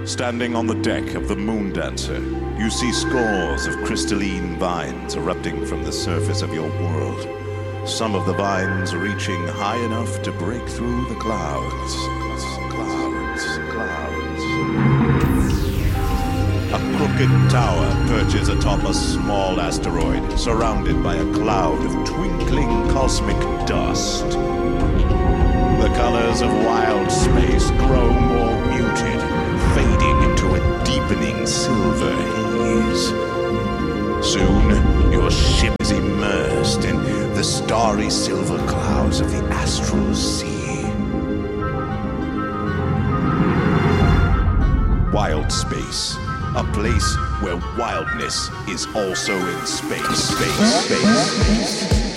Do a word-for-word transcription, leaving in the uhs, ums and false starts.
Standing on the deck of the Moondancer, you see scores of crystalline vines erupting from the surface of your world. Some of the vines reaching high enough to break through the clouds. Clouds, clouds. A crooked tower perches atop a small asteroid, surrounded by a cloud of twinkling cosmic dust. The colors of wild space grow more muted, fading into a deepening silver haze. Soon, your ship is immersed in the starry silver clouds of the astral sea. Wild space, a place where wildness is also in space, space, space, space.